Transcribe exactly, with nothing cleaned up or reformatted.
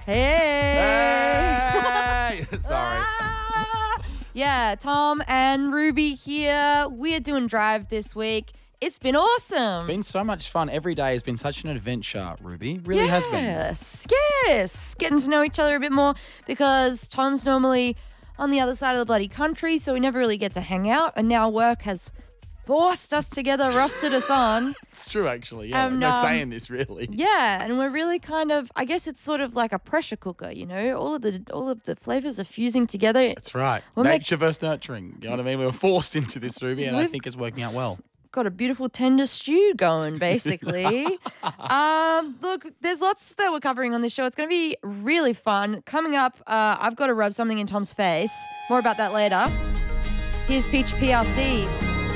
Hey. Hey! Sorry. Yeah, Tom and Ruby here. We're doing Drive this week. It's been awesome. It's been so much fun. Every day has been such an adventure, Ruby. Really has been. Yes, yes. Getting to know each other a bit more because Tom's normally on the other side of the bloody country, so we never really get to hang out. And now work has forced us together, rostered us on. It's true, actually. Yeah, Um, no um, saying this, really. Yeah, and we're really kind of, I guess it's sort of like a pressure cooker, you know? All of the all of the flavors are fusing together. That's right. We'll make- Nature versus nurturing. You know what I mean? We were forced into this, Ruby, and I We've- think it's working out well. Got a beautiful tender stew going, basically. um, look, there's lots that we're covering on this show. It's going to be really fun. Coming up, uh, I've got to rub something in Tom's face. More about that later. Here's Peach P R C.